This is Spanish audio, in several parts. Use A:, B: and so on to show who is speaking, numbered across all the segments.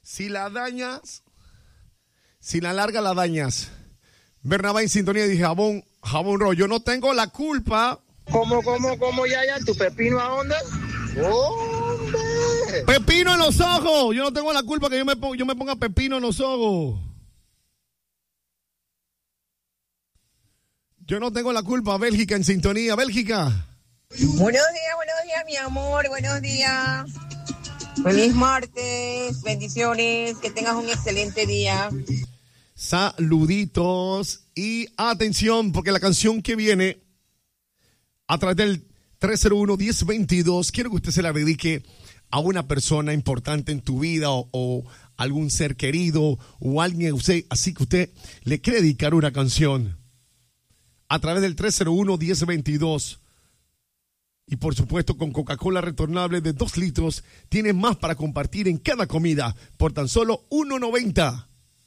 A: Si la dañas, si la larga la dañas. Bernabé en sintonía de jabón rollo. Yo no tengo la culpa.
B: ¿Cómo, ya? ¿Tu pepino a dónde? ¡Hombre!
A: ¡Pepino en los ojos! Yo no tengo la culpa que yo me ponga pepino en los ojos. Yo no tengo la culpa. Bélgica en sintonía. Bélgica.
C: Buenos días, mi amor. Buenos días. Feliz martes. Bendiciones. Que tengas un excelente día.
A: Saluditos y atención, porque la canción que viene a través del 301-1022, quiero que usted se la dedique a una persona importante en tu vida o algún ser querido o alguien usted, así que usted le quiere dedicar una canción a través del 301-1022. Y por supuesto con Coca-Cola retornable de 2 litros, tienes más para compartir en cada comida por tan solo $1.90.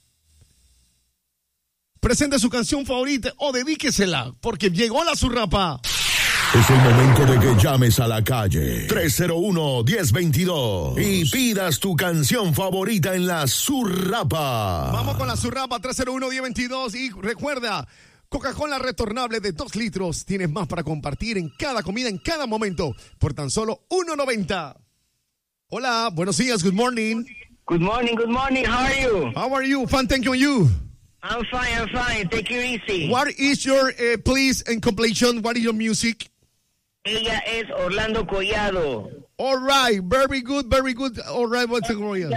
A: Presente su canción favorita o dedíquesela, porque llegó la Surrapa.
D: Es el momento de que llames a la calle 301-1022 y pidas tu canción favorita en la Surrapa.
A: Vamos con la Surrapa 301-1022 y recuerda, Coca-Cola retornable de 2 litros. Tienes más para compartir en cada comida, en cada momento, por tan solo $1.90. Hola, buenos días, good morning.
B: Good morning. How are you?
A: How are you? Fine, thank you, and you?
B: I'm fine. Take it easy.
A: What is your, please, in completion, what is your music?
B: Ella es Orlando Collado.
A: All right, very good. All right, what's the Royal?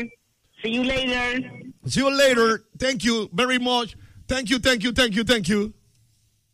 B: See you later.
A: See you later. Thank you very much. Thank you.